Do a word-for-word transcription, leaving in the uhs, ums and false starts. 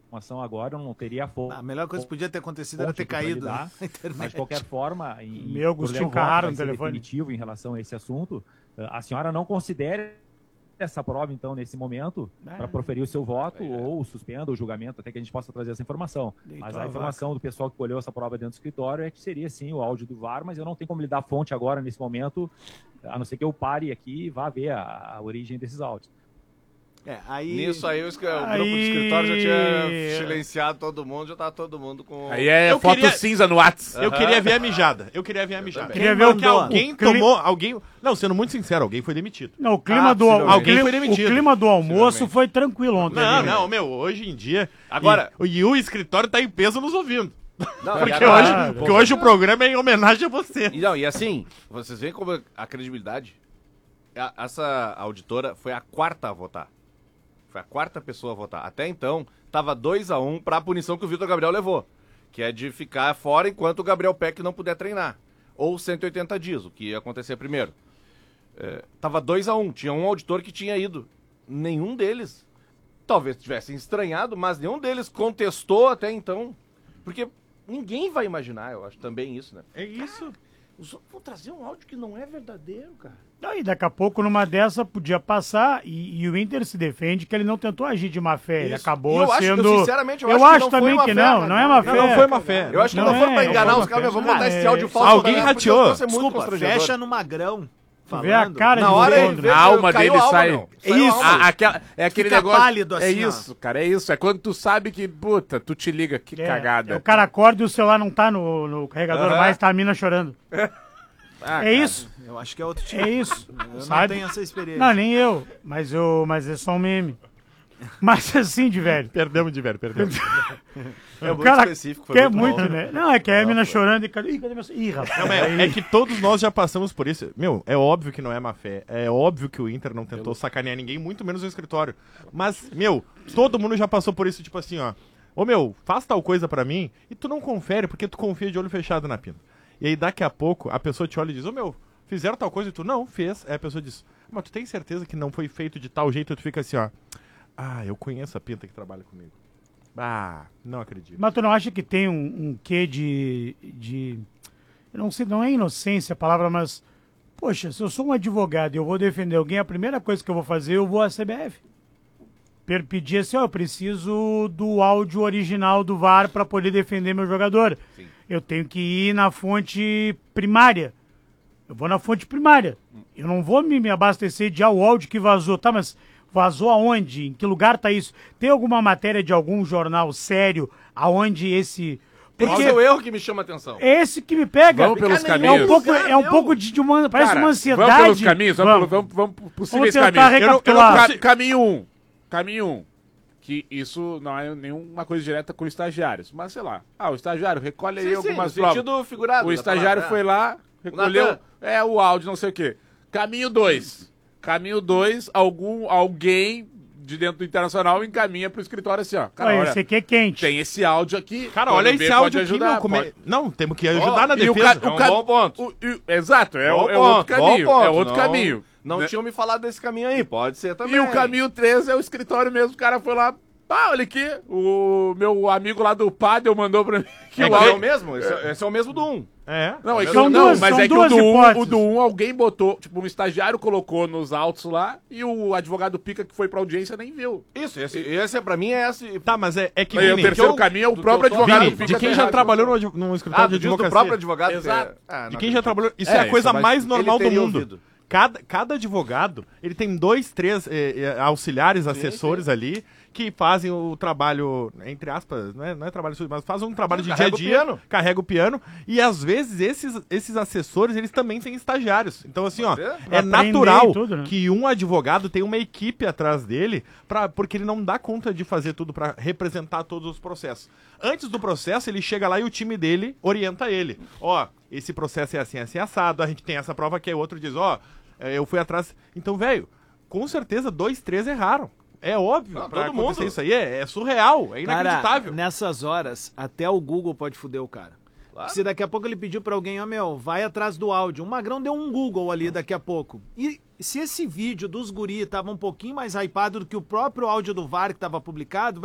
informação agora, eu não teria a fonte. A melhor coisa que podia ter acontecido era ter caído na internet. Mas, de qualquer forma, e, Meu Agostinho Carraro no telefone definitivo em relação a esse assunto, a senhora não considere essa prova, então, nesse momento, é. para proferir o seu voto, é. ou suspenda o julgamento, até que a gente possa trazer essa informação. Deitou mas a informação do pessoal que colheu essa prova dentro do escritório é que seria, sim, o áudio do V A R, mas eu não tenho como lhe dar fonte agora, nesse momento, a não ser que eu pare aqui e vá ver a, a origem desses áudios. É, aí... Nisso aí, o, o aí... grupo do escritório já tinha silenciado todo mundo, já tava todo mundo com... Aí é eu foto queria... cinza no WhatsApp. Eu queria ver a mijada. Eu queria ver a mijada. Queria ver o que alguém tomou... Alguém... Não, sendo muito sincero, alguém foi demitido. Não, o clima, ah, do, alguém clima, foi demitido. O clima do almoço foi tranquilo ontem. Não, não, não, meu, hoje em dia... Agora... E, e o escritório tá em peso nos ouvindo. Não, porque agora, hoje, ah, porque hoje o programa é em homenagem a você. E, não, e assim, vocês veem como a credibilidade... A, essa auditora foi a quarta a votar. Foi a quarta pessoa a votar. Até então, tava dois a um para a punição que o Vitor Gabriel levou, que é de ficar fora enquanto o Gabriel Peck não puder treinar. Ou cento e oitenta dias, o que ia acontecer primeiro. É, tava dois a um, tinha um auditor que tinha ido. Nenhum deles, talvez tivessem estranhado, mas nenhum deles contestou até então. Porque ninguém vai imaginar, eu acho, também isso, né? É isso. Os outros vão trazer um áudio que não é verdadeiro, cara. E daqui a pouco, numa dessa, podia passar e, e o Inter se defende que ele não tentou agir de má fé. Ele acabou eu sendo... Acho, eu, sinceramente, eu, eu acho, acho que não também foi que fé, não, cara. não é má fé. Não, não foi má fé. Eu acho que não, não é, foi pra enganar os caras, vamos botar esse áudio falso. Alguém rateou. Desculpa, fecha no Magrão. Tu vê a cara Na de hora Londres. A alma dele sai. É isso. A, aquela, é aquele Fica negócio. pálido assim, é isso, ó. cara, é isso. É quando tu sabe que, puta, tu te liga, que É, cagada. O cara acorda e o celular não tá no, no carregador Uhum. mais, tá a mina chorando. Ah, é cara. isso. Eu acho que é outro tipo. É isso. Eu sabe? não tenho essa experiência. Não, nem eu. Mas, eu, mas é só um meme. Mas assim, de velho. Perdemos de velho, perdemos. É o muito cara específico, foi quer muito muito, bom. né? Não, é que é a mina chorando e cadê, Ih, cadê meu... Ih, rapaz. Não, é, é que todos nós já passamos por isso. Meu, é óbvio que não é má fé. É óbvio que o Inter não tentou sacanear ninguém, muito menos o escritório. Mas, meu, todo mundo já passou por isso, tipo assim, ó. Ô, meu, faz tal coisa pra mim e tu não confere porque tu confia de olho fechado na pinta. E aí, daqui a pouco, a pessoa te olha e diz, ô, meu, fizeram tal coisa e tu não fez. Aí a pessoa diz, mas tu tem certeza que não foi feito de tal jeito? E tu fica assim, ó. Ah, eu conheço a pinta que trabalha comigo. Ah, não acredito. Mas tu não acha que tem um, um quê de, de... Eu não sei, não é inocência a palavra, mas... Poxa, se eu sou um advogado e eu vou defender alguém, a primeira coisa que eu vou fazer, eu vou à C B F. Per pedir assim, ó, eu preciso do áudio original do V A R para poder defender meu jogador. Sim. Eu tenho que ir na fonte primária. Eu vou na fonte primária. Eu não vou me, me abastecer de ah, o áudio que vazou. Tá, mas... Vazou aonde? Em que lugar tá isso? Tem alguma matéria de algum jornal sério aonde esse... Porque... Qual é o erro que me chama a atenção? É esse que me pega. Vamos pelos é caminhos. Um pouco, é um pouco de, de uma... Parece Cara, uma ansiedade. Vamos pelos caminhos, vamos, vamos, vamos, vamos por possíveis vamos tentar caminhos. Eu não, eu não, recapitular. ca- caminho um. Caminho um. Que isso não é nenhuma coisa direta com estagiários. Mas sei lá. Ah, o estagiário recolhe aí Sim, algumas sim, provas. sentido figurado O da estagiário palavra, foi lá, recolheu Natan. é, o áudio, não sei o quê. Caminho dois. Caminho dois, algum, alguém de dentro do Internacional encaminha pro escritório assim, ó. Cara, Olha, olha, esse aqui é quente. tem esse áudio aqui. Cara, quando olha vê, esse pode áudio aqui, ajudar, meu. Come... pode. Não, temos que ajudar Ó, na e o defesa. ca- É um ca- bom ponto. O- o- exato, é, Bom o- é ponto, outro bom caminho. ponto. É outro Não- caminho. Não Né? tinham me falado desse caminho aí, pode ser também. E o caminho três é o escritório mesmo. O cara foi lá. Ah, olha aqui. O meu amigo lá do Padel mandou pra mim. Que É, o que é áudio- o mesmo? Esse é, esse é o mesmo do um. É. Não, é que São o- não, duas- mas são é que o duas do, um, hipóteses. o do um alguém botou, tipo, um estagiário colocou nos autos lá e o advogado Pica que foi pra audiência nem viu. Isso, esse, esse é pra mim é esse... Tá, mas é, é que... Aí o Vini, terceiro que eu- caminho é o do próprio que eu tô- advogado Vini, Pica. de quem ter já errado. trabalhou no, num Ah, escritório do, de diz do advocacia. próprio advogado. Exato. que é- ah, De não quem já acredito. trabalhou. Isso É, é, a isso coisa é mais- mais normal ele do teria mundo. ouvido. Cada, cada advogado, ele tem dois, três eh, eh, auxiliares, assessores ali, que fazem o trabalho, entre aspas, não é, não é trabalho sujo, mas fazem um trabalho de dia a Carrega o dia, piano. carrega o piano, e às vezes esses, esses assessores, eles também têm estagiários. Então assim, ó, Pode ser. é Pra aprender natural e tudo, né? que um advogado tenha uma equipe atrás dele, pra, porque ele não dá conta de fazer tudo para representar todos os processos. Antes do processo, ele chega lá e o time dele orienta ele. Ó, esse processo é assim, assim, assado, a gente tem essa prova aqui, o outro diz, ó, eu fui atrás. Então, velho, com certeza dois, três erraram. É óbvio, Não, pra todo acontecer mundo. isso aí é, é surreal, é inacreditável. Cara, nessas horas, até o Google pode foder o cara. Claro. Se daqui a pouco ele pediu pra alguém, ó, meu, vai atrás do áudio. O Magrão deu um Google ali daqui a pouco. E se esse vídeo dos guri tava um pouquinho mais hypado do que o próprio áudio do V A R que tava publicado,